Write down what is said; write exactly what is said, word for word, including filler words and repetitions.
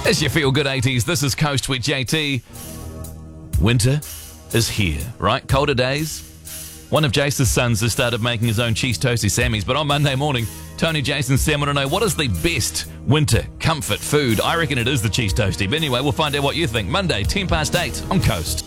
It's your Feel Good eighties. This is Coast with J T. Winter is here, right? Colder days. One of Jason's sons has started making his own cheese toasty Sammys, but on Monday morning, Tony, Jason, Sam want to know what is the best winter comfort food. I reckon it is the cheese toasty. But anyway, we'll find out what you think. Monday, ten past eight on Coast.